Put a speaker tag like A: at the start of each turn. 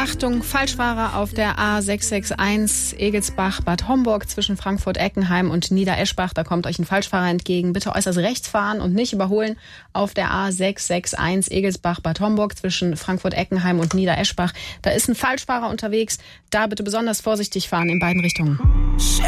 A: Achtung, Falschfahrer auf der A661 Egelsbach-Bad Homburg zwischen Frankfurt-Eckenheim und Niedereschbach. Da kommt euch ein Falschfahrer entgegen. Bitte äußerst rechts fahren und nicht überholen auf der A661 Egelsbach-Bad Homburg zwischen Frankfurt-Eckenheim und Niedereschbach. Da ist ein Falschfahrer unterwegs. Da bitte besonders vorsichtig fahren in beiden Richtungen.